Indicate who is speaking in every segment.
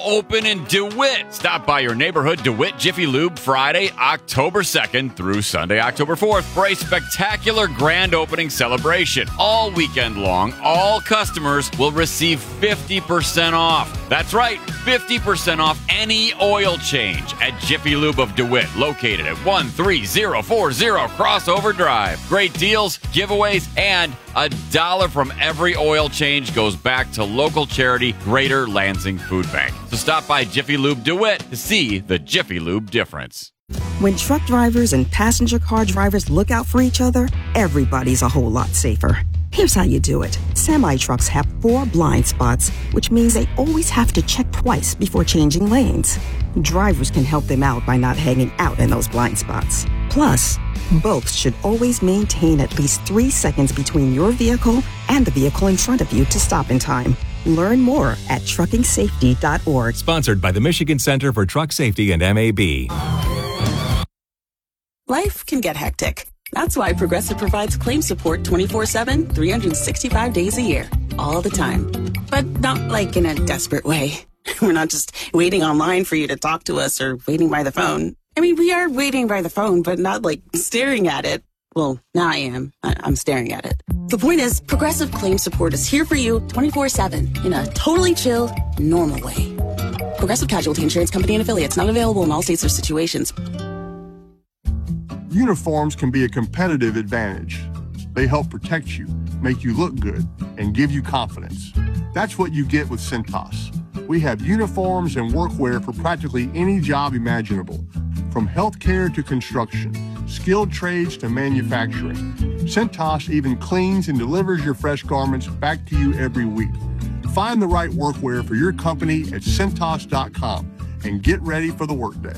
Speaker 1: open in DeWitt. Stop by your neighborhood DeWitt Jiffy Lube Friday, October 2nd through Sunday, October 4th for a spectacular grand opening celebration. All weekend long, all customers will receive 50% off. That's right, 50% off any oil change at Jiffy Lube of DeWitt, located at 13040 Crossover Drive. Great deals, giveaways, and $1 from every oil change goes back to local charity Greater Lansing Food Bank. So stop by Jiffy Lube DeWitt to see the Jiffy Lube difference.
Speaker 2: When truck drivers and passenger car drivers look out for each other, everybody's a whole lot safer. Here's how you do it. Semi-trucks have 4 blind spots, which means they always have to check twice before changing lanes. Drivers can help them out by not hanging out in those blind spots. Plus, both should always maintain at least 3 seconds between your vehicle and the vehicle in front of you to stop in time. Learn more at truckingsafety.org.
Speaker 3: Sponsored by the Michigan Center for Truck Safety and MAB.
Speaker 4: Life can get hectic. That's why Progressive provides claim support 24/7, 365 days a year, all the time. But not like in a desperate way. We're not just waiting online for you to talk to us or waiting by the phone. I mean, we are waiting by the phone, but not like staring at it. Well, now I am. I'm staring at it. The point is, Progressive Claim Support is here for you 24/7 in a totally chill, normal way. Progressive Casualty Insurance Company and Affiliates, not available in all states or situations.
Speaker 5: Uniforms can be a competitive advantage. They help protect you, make you look good, and give you confidence. That's what you get with Cintas. We have uniforms and workwear for practically any job imaginable, from healthcare to construction, skilled trades to manufacturing. Cintas even cleans and delivers your fresh garments back to you every week. Find the right workwear for your company at Cintas.com and get ready for the workday.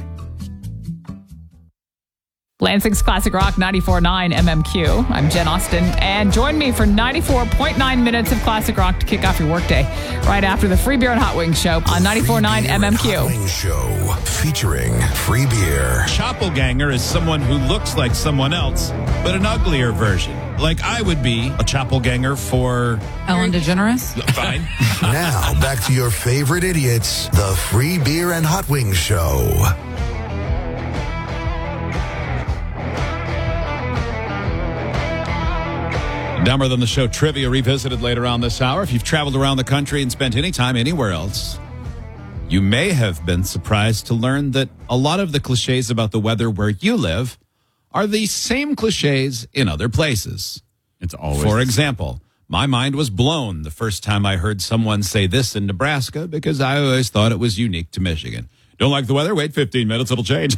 Speaker 6: Lansing's Classic Rock 94.9 MMQ. I'm Jen Austen, and join me for 94.9 minutes of Classic Rock to kick off your workday right after the Free Beer and Hot Wings show on 94.9 MMQ.
Speaker 7: Hot Wings show featuring free beer.
Speaker 8: Chappelganger is someone who looks like someone else, but an uglier version. Like I would be a chappelganger for
Speaker 9: Ellen DeGeneres.
Speaker 8: Fine.
Speaker 7: Now back to your favorite idiots, the Free Beer and Hot Wings show.
Speaker 8: Dumber Than the Show trivia revisited later on this hour. If you've traveled around the country and spent any time anywhere else, you may have been surprised to learn that a lot of the cliches about the weather where you live are the same cliches in other places.
Speaker 1: It's always.
Speaker 8: For example, my mind was blown the first time I heard someone say this in Nebraska because I always thought it was unique to Michigan. Don't like the weather? Wait 15 minutes, it'll change.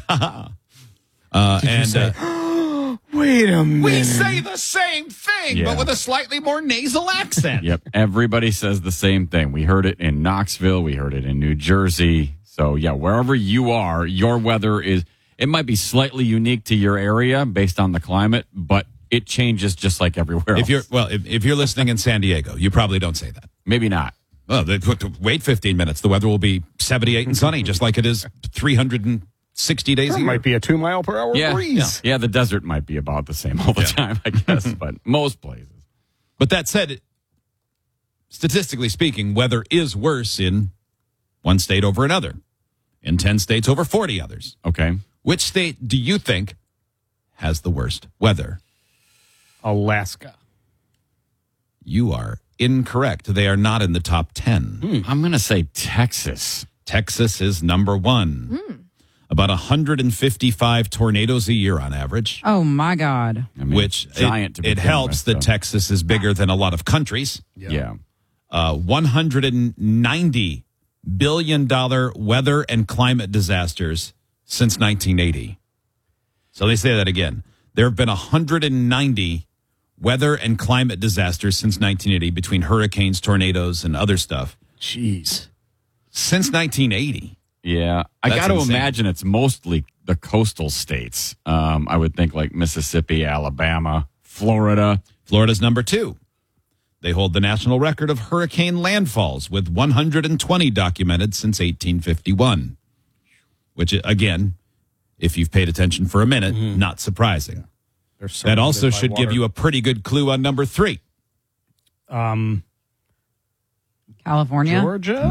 Speaker 10: Wait a minute.
Speaker 8: We say the same thing, but with a slightly more nasal accent.
Speaker 1: Yep. Everybody says the same thing. We heard it in Knoxville. We heard it in New Jersey. So, yeah, wherever you are, your weather is, it might be slightly unique to your area based on the climate, but it changes just like everywhere else.
Speaker 8: If you're listening in San Diego, you probably don't say that.
Speaker 1: Maybe not.
Speaker 8: Well, wait 15 minutes. The weather will be 78 and sunny, just like it is 360 days a year.
Speaker 10: Might be a 2 mile per hour breeze.
Speaker 1: Yeah, the desert might be about the same all the time, I guess, but most places.
Speaker 8: But that said, statistically speaking, weather is worse in one state over another, in 10 states over 40 others.
Speaker 1: Okay.
Speaker 8: Which state do you think has the worst weather?
Speaker 10: Alaska.
Speaker 8: You are incorrect. They are not in the top 10.
Speaker 1: I'm going to say Texas.
Speaker 8: Texas is number 1. About 155 tornadoes a year on average.
Speaker 9: Oh, my God.
Speaker 1: I mean,
Speaker 8: which
Speaker 1: giant
Speaker 8: it helps that Texas is bigger than a lot of countries.
Speaker 1: Yeah.
Speaker 8: $190 billion weather and climate disasters since 1980. So they say that again. There have been 190 weather and climate disasters since 1980 between hurricanes, tornadoes, and other stuff.
Speaker 10: Jeez.
Speaker 8: Since 1980.
Speaker 1: Yeah. I
Speaker 8: That's
Speaker 1: got to
Speaker 8: insane.
Speaker 1: imagine it's mostly the coastal states. I would think like Mississippi, Alabama, Florida.
Speaker 8: Florida's number 2. They hold the national record of hurricane landfalls with 120 documented since 1851. Which, again, if you've paid attention for a minute, not surprising. That also should give you a pretty good clue on number 3.
Speaker 9: California?
Speaker 10: Georgia?